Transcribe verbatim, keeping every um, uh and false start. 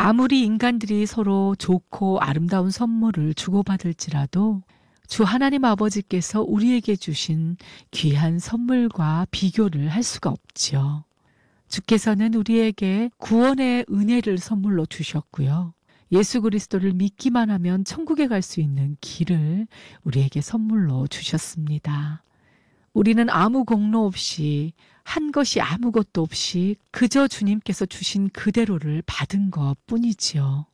아무리 인간들이 서로 좋고 아름다운 선물을 주고받을지라도 주 하나님 아버지께서 우리에게 주신 귀한 선물과 비교를 할 수가 없지요. 주께서는 우리에게 구원의 은혜를 선물로 주셨고요. 예수 그리스도를 믿기만 하면 천국에 갈 수 있는 길을 우리에게 선물로 주셨습니다. 우리는 아무 공로 없이 한 것이 아무것도 없이 그저 주님께서 주신 그대로를 받은 것 뿐이지요.